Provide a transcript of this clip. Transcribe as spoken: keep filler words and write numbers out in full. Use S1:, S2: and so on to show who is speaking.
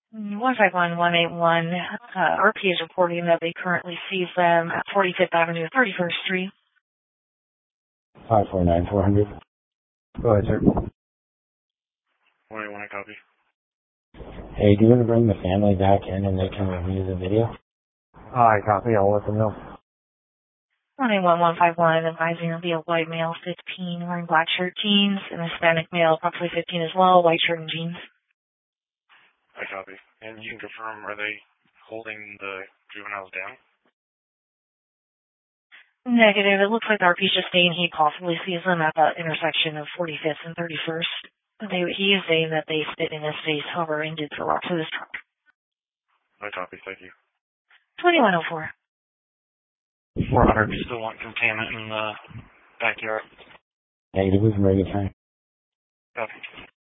S1: one five one one eight one, uh, R P is reporting that they currently sees them at forty-fifth Avenue, thirty-first Street.
S2: five four nine four hundred. Go ahead, sir.
S3: one eight one, I copy.
S2: Hey, do you want to bring the family back in and they can review the video? I copy. I'll let them know.
S1: one eight one one five one, advising it'll be a white male, fifteen, wearing black shirt, jeans, and a Hispanic male, approximately fifteen as well, white shirt and jeans.
S3: I copy. And you can confirm, are they holding the juveniles down?
S1: Negative. It looks like the R P's just saying he possibly sees them at the intersection of forty-fifth and thirty-first. They, he is saying that they spit in his face, however, and did throw rocks at his truck.
S3: I copy. Thank you.
S1: twenty-one oh four.
S3: four hundred. Still want containment in the backyard.
S2: Negative. We can bring it time.
S3: Copy.